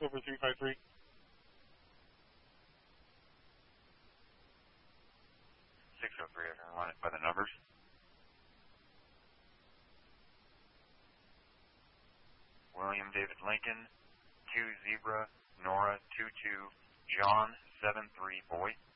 over 353. 603, I can run it by the numbers. William David Lincoln, 2 Zebra, Nora 22, John 73 Boy.